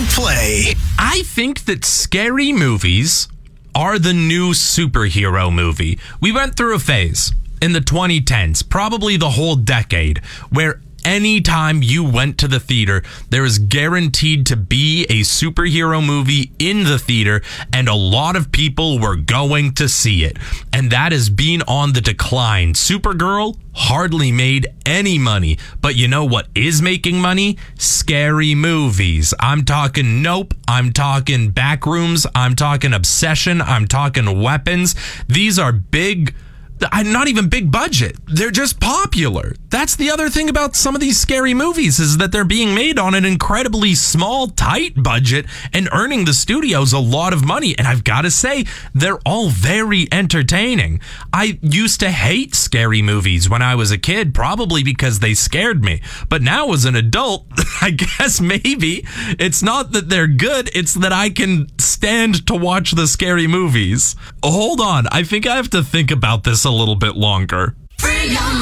play. I think that scary movies are the new superhero movie. We went through a phase in the 2010s, probably the whole decade, where anytime you went to the theater, there was guaranteed to be a superhero movie in the theater, and a lot of people were going to see it. And that has been on the decline. Supergirl hardly made any money. But you know what is making money? Scary movies. I'm talking Nope. I'm talking Backrooms. I'm talking Obsession. I'm talking Weapons. These are big... not even big budget. They're just popular. That's the other thing about some of these scary movies, is that they're being made on an incredibly small, tight budget and earning the studios a lot of money. And I've got to say, they're all very entertaining. I used to hate scary movies when I was a kid, probably because they scared me. But now as an adult, I guess maybe it's not that they're good, it's that I can stand to watch the scary movies. Hold on, I think I have to think about this a little bit longer.